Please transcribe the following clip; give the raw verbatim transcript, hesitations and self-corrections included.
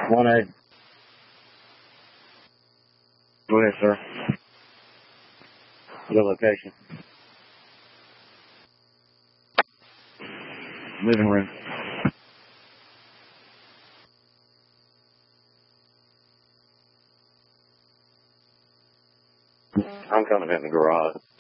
one A. Go ahead, sir. Good location. Living room. I'm coming in the garage.